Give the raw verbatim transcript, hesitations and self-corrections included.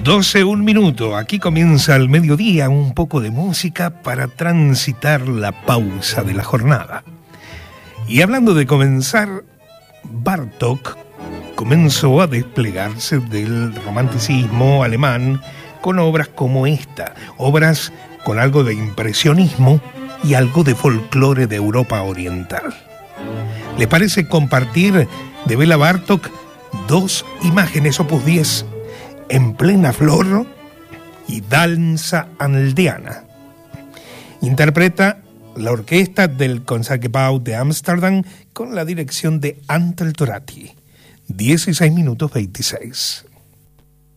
doce, un minuto. Aquí comienza el mediodía, un poco de música para transitar la pausa de la jornada. Y hablando de comenzar, Bartók comenzó a desplegarse del romanticismo alemán con obras como esta, obras con algo de impresionismo y algo de folclore de Europa Oriental. ¿Le parece compartir de Bela Bartók dos imágenes opus diez, En plena flor y Danza aldeana? Interpreta la orquesta del Concertgebouw de Ámsterdam con la dirección de Antel Torati. dieciséis minutos veintiséis.